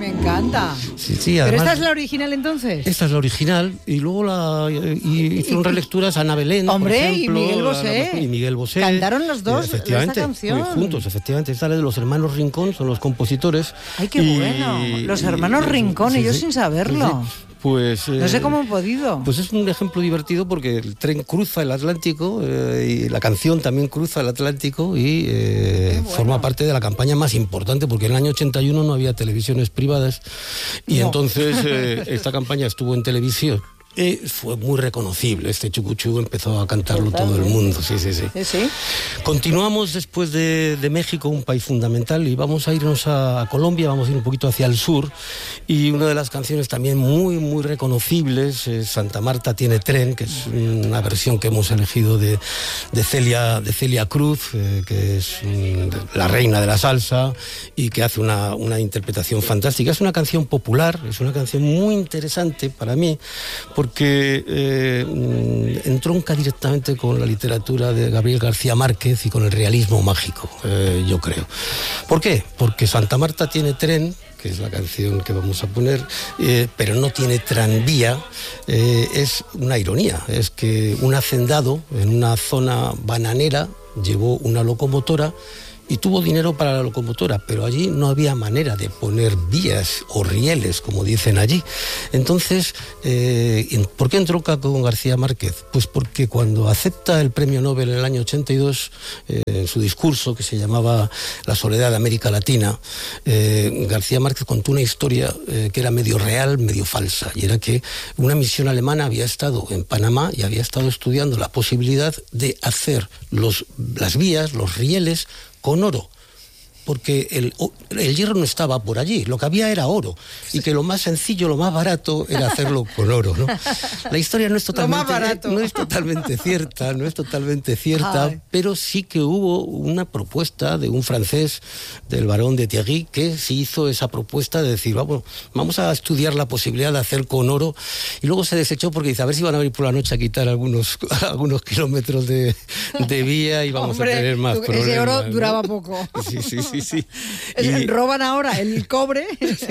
Me encanta. Sí, ¿Pero además, esta es la original entonces? esta es la original y luego hicieron relecturas Ana Belén, hombre, por ejemplo, y Miguel Bosé. Y Miguel Bosé. Cantaron los dos efectivamente, esta canción. juntos, efectivamente. Esta es de los hermanos Rincón, son los compositores. ¡Ay, qué bueno! Los hermanos Rincón, y yo sin saberlo. Sí. Pues, no sé cómo han podido. Pues es un ejemplo divertido porque el tren cruza el Atlántico y la canción también cruza el Atlántico y forma parte de la campaña más importante porque en el año 81 no había televisiones privadas y entonces esta campaña estuvo en televisión. Fue muy reconocible, este chucuchú empezó a cantarlo todo el mundo, sí. Continuamos después de México, un país fundamental, y vamos a irnos a Colombia, vamos a ir un poquito hacia el sur, y una de las canciones también muy, muy reconocibles es Santa Marta tiene tren, que es una versión que hemos elegido de Celia Cruz, que es la reina de la salsa, y que hace una interpretación fantástica. Es una canción popular, es una canción muy interesante para mí, porque entronca directamente con la literatura de Gabriel García Márquez y con el realismo mágico, yo creo. ¿Por qué? Porque Santa Marta tiene tren, que es la canción que vamos a poner, pero no tiene tranvía. Es una ironía, es que un hacendado en una zona bananera llevó una locomotora y tuvo dinero para la locomotora, pero allí no había manera de poner vías o rieles, como dicen allí. Entonces, ¿por qué entronca con García Márquez? Pues porque cuando acepta el premio Nobel en el año 82, en su discurso que se llamaba La soledad de América Latina, García Márquez contó una historia que era medio real, medio falsa, y era que una misión alemana había estado en Panamá y había estado estudiando la posibilidad de hacer las vías, los rieles, con oro, porque el hierro no estaba por allí, lo que había era oro, y que lo más sencillo, lo más barato era hacerlo con oro, ¿no? La historia no es totalmente cierta, Ay. pero sí que hubo una propuesta de un francés, del barón de Thierry, que sí hizo esa propuesta de decir, vamos a estudiar la posibilidad de hacer con oro, y luego se desechó porque dice, a ver si van a venir por la noche a quitar algunos kilómetros de vía y vamos a tener más problemas. Ese oro, ¿no? duraba poco. Sí. Roban ahora el cobre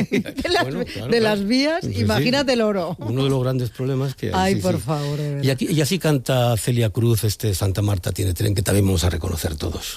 de las vías, Pues imagínate el oro. Uno de los grandes problemas que hay. Ay, por favor, de verdad. Y así canta Celia Cruz, Santa Marta tiene tren, que también vamos a reconocer todos.